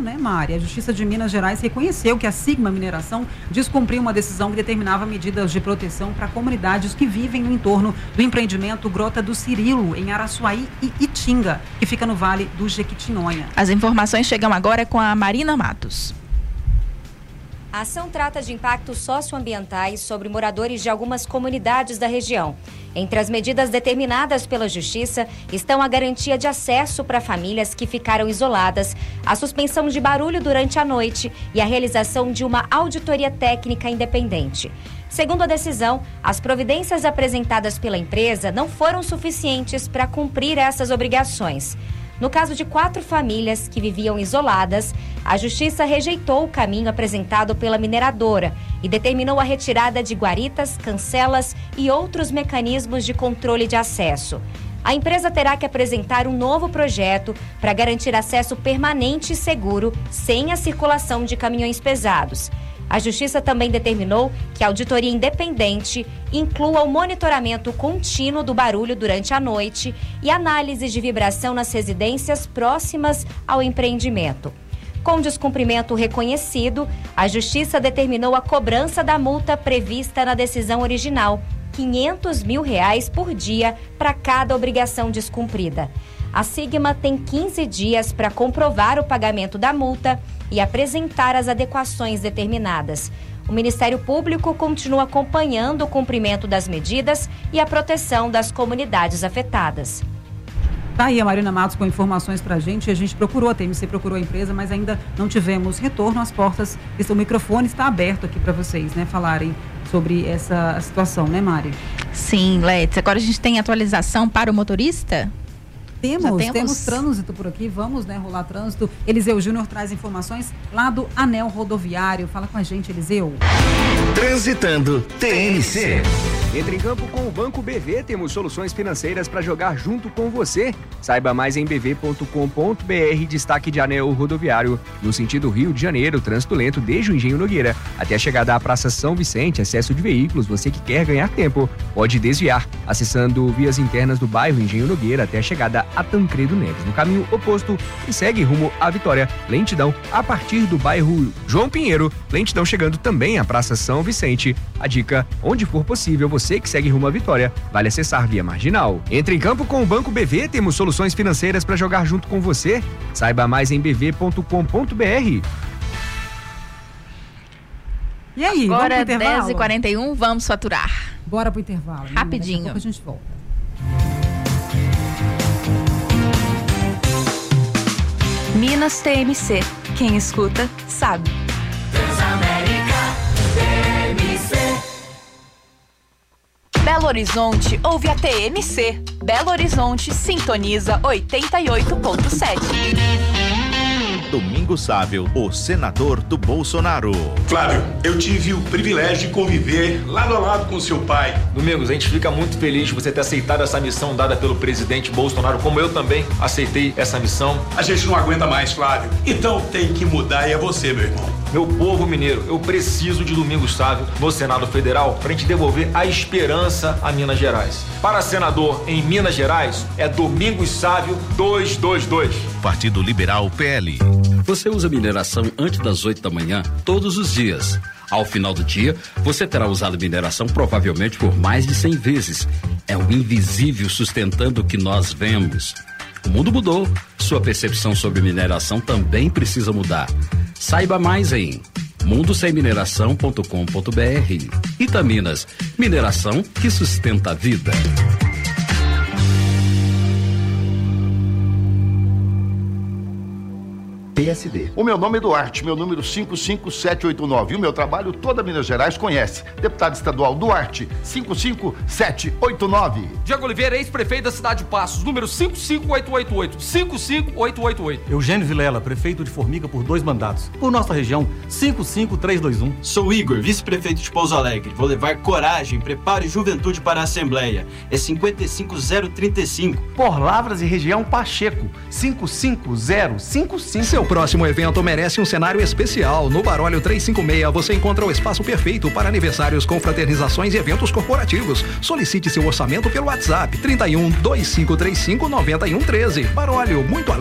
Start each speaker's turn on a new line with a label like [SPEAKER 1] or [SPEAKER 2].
[SPEAKER 1] né, Mari? A Justiça de Minas Gerais reconheceu que a Sigma Mineração descumpriu uma decisão que determinava medidas de proteção para comunidades que vivem no entorno do empreendimento Grota do Cirilo, em Araçuaí e Itinga, que fica no Vale do Jequitinhonha.
[SPEAKER 2] As informações chegam agora com a Marina Matos.
[SPEAKER 3] A ação trata de impactos socioambientais sobre moradores de algumas comunidades da região. Entre as medidas determinadas pela Justiça estão a garantia de acesso para famílias que ficaram isoladas, a suspensão de barulho durante a noite e a realização de uma auditoria técnica independente. Segundo a decisão, as providências apresentadas pela empresa não foram suficientes para cumprir essas obrigações. No caso de 4 famílias que viviam isoladas, a Justiça rejeitou o caminho apresentado pela mineradora e determinou a retirada de guaritas, cancelas e outros mecanismos de controle de acesso. A empresa terá que apresentar um novo projeto para garantir acesso permanente e seguro, sem a circulação de caminhões pesados. A Justiça também determinou que a auditoria independente inclua o monitoramento contínuo do barulho durante a noite e análise de vibração nas residências próximas ao empreendimento. Com descumprimento reconhecido, a Justiça determinou a cobrança da multa prevista na decisão original, R$500 mil por dia para cada obrigação descumprida. A Sigma tem 15 dias para comprovar o pagamento da multa e apresentar as adequações determinadas. O Ministério Público continua acompanhando o cumprimento das medidas e a proteção das comunidades afetadas.
[SPEAKER 1] Tá aí a Marina Matos com informações pra gente. A gente procurou, a TMC procurou a empresa, mas ainda não tivemos retorno. As portas, o microfone está aberto aqui para vocês, né, falarem sobre essa situação, né, Mari?
[SPEAKER 2] Sim, Letícia. Agora a gente tem atualização para o motorista?
[SPEAKER 1] Temos trânsito por aqui, vamos, né, rolar trânsito. Eliseu Júnior traz informações lá do Anel Rodoviário. Fala com a gente, Eliseu.
[SPEAKER 4] Transitando TNC.
[SPEAKER 5] Entre em campo com o Banco BV, temos soluções financeiras para jogar junto com você. Saiba mais em bv.com.br. Destaque de Anel Rodoviário, no sentido Rio de Janeiro, trânsito lento desde o Engenho Nogueira até a chegada à Praça São Vicente, excesso de veículos. Você que quer ganhar tempo pode desviar, acessando vias internas do bairro Engenho Nogueira até a chegada a Tancredo Neves. No caminho oposto, e segue rumo à Vitória, lentidão a partir do bairro João Pinheiro, lentidão chegando também à Praça São Vicente. A dica, onde for possível, você que segue rumo à Vitória, vale acessar via marginal. Entre em campo com o Banco BV, temos soluções financeiras para jogar junto com você. Saiba mais em bv.com.br.
[SPEAKER 1] E aí,
[SPEAKER 2] agora 10h41, vamos faturar.
[SPEAKER 1] Bora pro intervalo.
[SPEAKER 2] Rapidinho.
[SPEAKER 1] Daqui a pouco a gente volta.
[SPEAKER 6] Minas TMC. Quem escuta, sabe.
[SPEAKER 7] Transamérica TMC.
[SPEAKER 6] Belo Horizonte ouve a TMC. Belo Horizonte sintoniza 88.7.
[SPEAKER 4] Domingos Sávio, o senador do Bolsonaro.
[SPEAKER 8] Flávio, eu tive o privilégio de conviver lado a lado com seu pai.
[SPEAKER 9] Domingos, a gente fica muito feliz de você ter aceitado essa missão dada pelo presidente Bolsonaro, como eu também aceitei essa missão.
[SPEAKER 8] A gente não aguenta mais, Flávio. Então tem que mudar e é você, meu irmão.
[SPEAKER 9] Meu povo mineiro, eu preciso de Domingos Sávio no Senado Federal para a gente devolver a esperança a Minas Gerais. Para senador em Minas Gerais, é Domingos Sávio 222.
[SPEAKER 4] Partido Liberal PL.
[SPEAKER 10] Você usa mineração antes das 8 da manhã, todos os dias. Ao final do dia, você terá usado mineração provavelmente por mais de 100 vezes. É o invisível sustentando o que nós vemos. O mundo mudou. Sua percepção sobre mineração também precisa mudar. Saiba mais em mundosemmineração.com.br. Itaminas, mineração que sustenta a vida.
[SPEAKER 11] PSD. O meu nome é Duarte, meu número 55789. O meu trabalho toda Minas Gerais conhece. Deputado estadual Duarte, 55789.
[SPEAKER 12] Diego Oliveira, ex-prefeito da cidade de Passos, número 55888. 55888.
[SPEAKER 13] Eugênio Vilela, prefeito de Formiga por 2 mandatos. Por nossa região, 55321.
[SPEAKER 14] Sou Igor, vice-prefeito de Pouso Alegre. Vou levar coragem, preparo e juventude para a Assembleia. É 55035.
[SPEAKER 15] Por Lavras e região Pacheco, 55055.
[SPEAKER 16] Seu próximo evento merece um cenário especial. No Barólio 356 você encontra o espaço perfeito para aniversários, confraternizações e eventos corporativos. Solicite seu orçamento pelo WhatsApp 31 2535 9113. Barólio, muito além